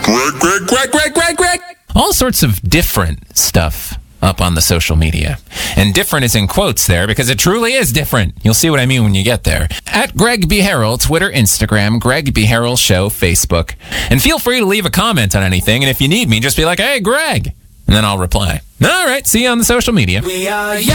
Greg. All sorts of different stuff up on the social media. And different is in quotes there because it truly is different. You'll see what I mean when you get there. At Greg B. Harrell, Twitter, Instagram, Greg B. Harrell Show, Facebook. And feel free to leave a comment on anything. And if you need me, just be like, hey, Greg. And then I'll reply. All right, see you on the social media. We are